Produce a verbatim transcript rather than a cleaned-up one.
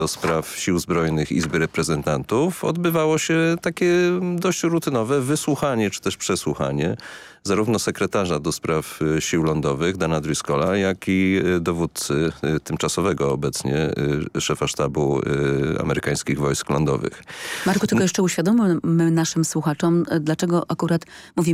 do spraw Sił Zbrojnych Izby Reprezentantów odbywało się takie dość rutynowe wysłuchanie czy też przesłuchanie zarówno sekretarza do spraw Sił Lądowych Dana Driscolla, jak i dowódcy tymczasowego obecnie szefa sztabu amerykańskich wojsk lądowych. Marku, tylko jeszcze uświadommy naszym słuchaczom, dlaczego akurat mówimy